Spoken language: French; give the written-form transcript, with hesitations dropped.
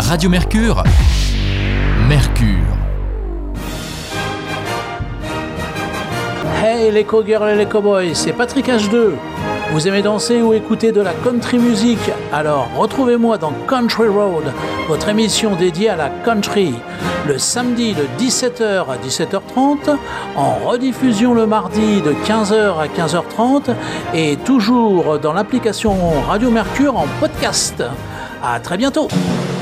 Radio Mercure. Mercure. Hey les co-girls et les co-boys, c'est Patrick H2. Vous aimez danser ou écouter de la country music? Alors retrouvez-moi dans Country Road, votre émission dédiée à la country, le samedi de 17h à 17h30, en rediffusion le mardi de 15h à 15h30 et toujours dans l'application Radio Mercure en podcast. À très bientôt.